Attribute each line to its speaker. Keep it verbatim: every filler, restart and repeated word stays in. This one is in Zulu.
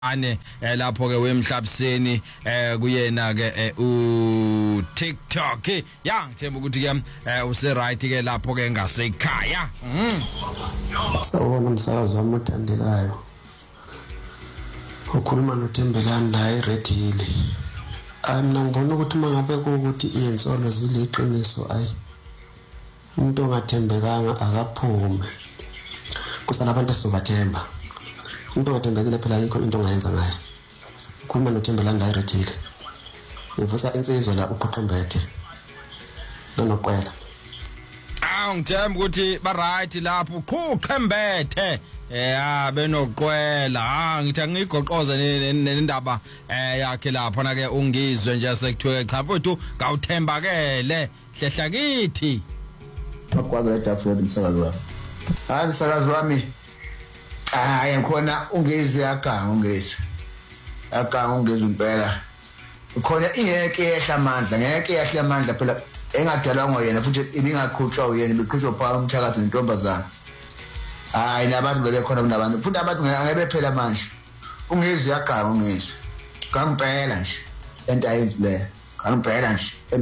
Speaker 1: ane lapho ke wemhlabiseni eh kuyena ke u TikTok ya ngithemba ukuthi ke use right ke lapho ke ngasekhaya mhm
Speaker 2: sawona umsakazo wami othandekayo ukhuluma noThembelani la eRed Hill mina ngibona ukuthi mangabe ukuthi izinsolo ziliqiniso ayi umuntu ongathembekanga akaphume kusana abantu esizobathemba umuntu ongathembekile phela yikho into ongayenza ngayo khuluma noThembelani la eRed Hill ivusa insizwa la uqoqembethe nonoqwela
Speaker 1: awu ngithemba ukuthi ba right lapho uqoqembethe eh benoqwela ah ngithi angigoqoza nendaba eh yakhe lapha na ke ungizwe nje sekuthiwe cha mfowethu ngawuthembakele hlehla kithi
Speaker 3: akwazi la tafula umsakazo wami hayi umsakazo wami hayi khona ungizwe yakanga ungizwe yakanga ungizwe impela khona ingeke yehla amandla ngeke yehla amandla phela engadalwa ngoyena futhi ibingaqhutshwa uyena ibiqhutshwa phakathi umthakathi nentombazana hayi nabantu bebe khona kunabantu futhi abantu ngeke phela manje ungizwe yakanga ungizwe kampela nje ento ayenzileyo kampela nje.